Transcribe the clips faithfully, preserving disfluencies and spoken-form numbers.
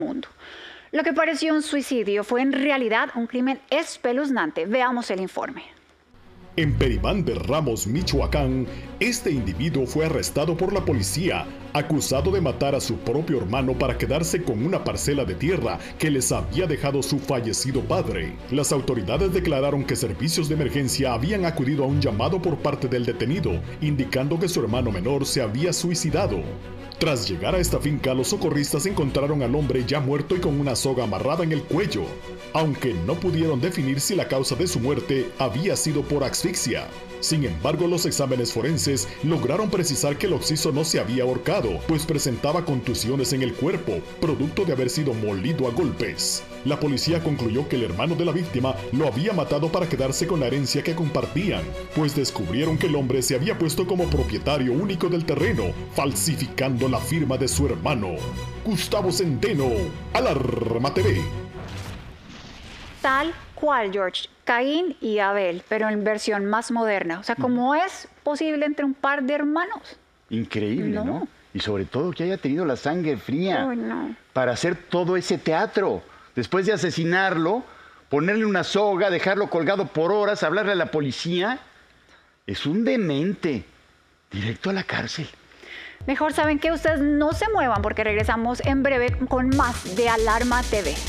mundo. Lo que pareció un suicidio fue en realidad un crimen espeluznante. Veamos el informe. En Perimán de Ramos, Michoacán, este individuo fue arrestado por la policía, acusado de matar a su propio hermano para quedarse con una parcela de tierra que les había dejado su fallecido padre. Las autoridades declararon que servicios de emergencia habían acudido a un llamado por parte del detenido, indicando que su hermano menor se había suicidado. Tras llegar a esta finca, los socorristas encontraron al hombre ya muerto y con una soga amarrada en el cuello, aunque no pudieron definir si la causa de su muerte había sido por asfixia. Sin embargo, los exámenes forenses lograron precisar que el occiso no se había ahorcado, pues presentaba contusiones en el cuerpo, producto de haber sido molido a golpes. La policía concluyó que el hermano de la víctima lo había matado para quedarse con la herencia que compartían, pues descubrieron que el hombre se había puesto como propietario único del terreno, falsificando la firma de su hermano. Gustavo Centeno, Alarma T V. Tal cual, George, Caín y Abel, pero en versión más moderna. O sea, ¿cómo es posible entre un par de hermanos? Increíble, ¿no? ¿no? Y sobre todo que haya tenido la sangre fría Uy, no. para hacer todo ese teatro. Después de asesinarlo, ponerle una soga, dejarlo colgado por horas, hablarle a la policía. Es un demente. Directo a la cárcel. Mejor saben que ustedes no se muevan porque regresamos en breve con más de Alarma T V.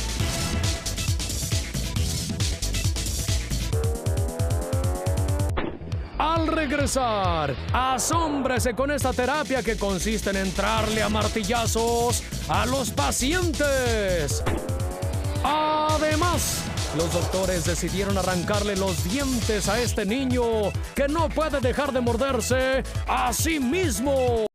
Al regresar, asómbrese con esta terapia que consiste en entrarle a martillazos a los pacientes. Además, los doctores decidieron arrancarle los dientes a este niño que no puede dejar de morderse a sí mismo.